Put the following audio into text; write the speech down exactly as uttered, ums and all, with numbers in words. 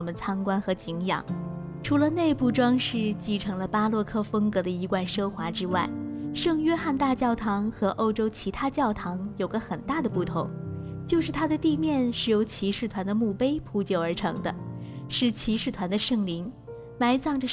我们参观和景仰。除了内部装饰继承了巴洛克风格的一贯奢华之外，圣约翰大教堂和欧洲其他教堂有个很大的不同，就是它的地面是由骑士团的墓碑铺就而成的，是骑士团的圣灵，埋葬着